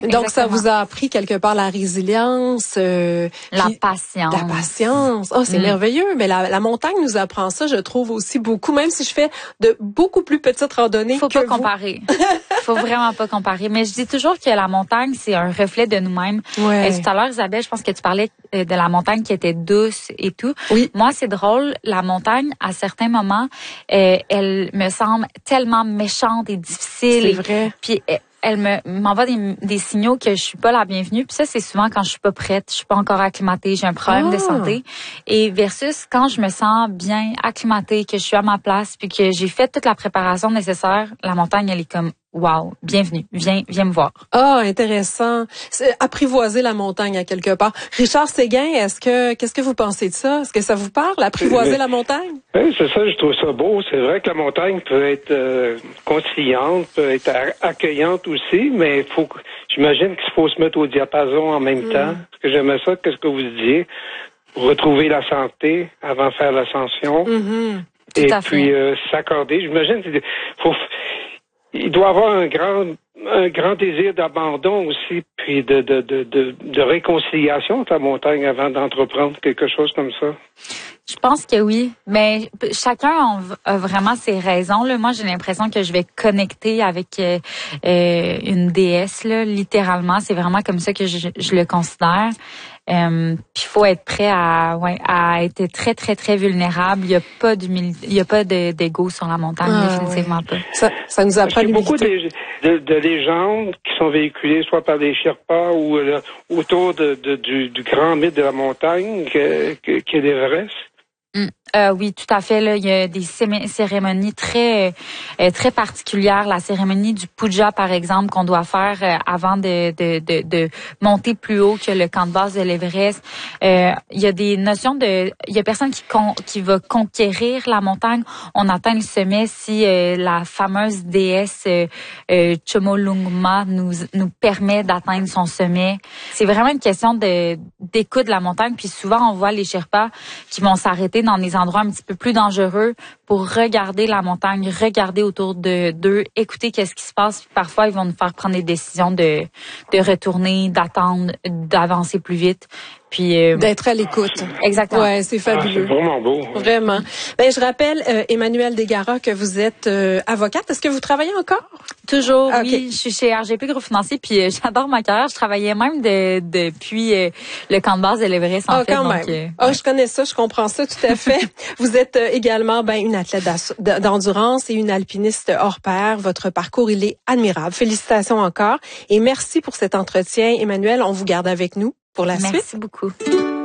Donc, ça vous a appris quelque part la résilience, la patience. La patience. Oh, c'est merveilleux. Mais la montagne nous apprend ça, je trouve aussi beaucoup. Même si je fais de beaucoup plus petites randonnées. Faut pas comparer. Faut vraiment pas comparer. Mais je dis toujours que la montagne, c'est un reflet de nous-mêmes. Ouais. Tout à l'heure, Isabelle, je pense que tu parlais de la montagne qui était douce et tout. Oui. Moi, c'est drôle. La montagne, à certains moments, elle me semble tellement méchante et difficile. C'est vrai. Puis elle m'envoie des signaux que je suis pas la bienvenue. Puis ça, c'est souvent quand je suis pas prête, je suis pas encore acclimatée, j'ai un problème de santé. Et versus quand je me sens bien acclimatée, que je suis à ma place, puis que j'ai fait toute la préparation nécessaire, la montagne, elle est comme wow, bienvenue, viens me voir. Ah, intéressant. C'est apprivoiser la montagne à quelque part. Richard Séguin, qu'est-ce que vous pensez de ça? Est-ce que ça vous parle, apprivoiser la montagne? Oui, c'est ça, je trouve ça beau. C'est vrai que la montagne peut être conciliante, peut être accueillante aussi, mais j'imagine qu'il faut se mettre au diapason en même temps. Parce que j'aimais ça, qu'est-ce que vous disiez? Retrouver la santé avant de faire l'ascension. Tout et à puis s'accorder. J'imagine il doit y avoir un grand désir d'abandon aussi, puis de réconciliation entre la montagne avant d'entreprendre quelque chose comme ça. Je pense que oui, mais chacun a vraiment ses raisons. Là. Moi, j'ai l'impression que je vais connecter avec une déesse, là, littéralement. C'est vraiment comme ça que je le considère. Puis il faut être prêt à être très, très, très vulnérable. Il y a pas d'égo sur la montagne, définitivement pas. Ça nous apprend beaucoup de légendes qui sont véhiculées soit par des Sherpas ou autour du grand mythe de la montagne qui est l'Everest. Oui, tout à fait. Là, il y a des cérémonies très très particulières. La cérémonie du puja, par exemple, qu'on doit faire avant de monter plus haut que le camp de base de l'Everest. Il y a des notions il y a personne qui va conquérir la montagne. On atteint le sommet si la fameuse déesse Chomolungma nous permet d'atteindre son sommet. C'est vraiment une question d'écoute de la montagne. Puis souvent, on voit les Sherpas qui vont s'arrêter dans des endroits un petit peu plus dangereux pour regarder la montagne, regarder autour d'eux, écouter qu'est-ce qui se passe. Puis parfois, ils vont nous faire prendre des décisions de retourner, d'attendre, d'avancer plus vite. Puis d'être à l'écoute. Exactement. Ouais, c'est fabuleux. C'est vraiment beau. Vraiment. Ben, je rappelle, Emmanuelle Desgaras, que vous êtes avocate. Est-ce que vous travaillez encore? Toujours, okay. Oui. Je suis chez RGP Groupe Financier, puis j'adore ma carrière. Je travaillais même depuis le camp de base de l'Everest, en fait. Quand même. Je connais ça, je comprends ça tout à fait. Vous êtes également une athlète d'endurance et une alpiniste hors pair. Votre parcours, il est admirable. Félicitations encore. Et merci pour cet entretien. Emmanuelle, on vous garde avec nous pour la suite. Merci beaucoup.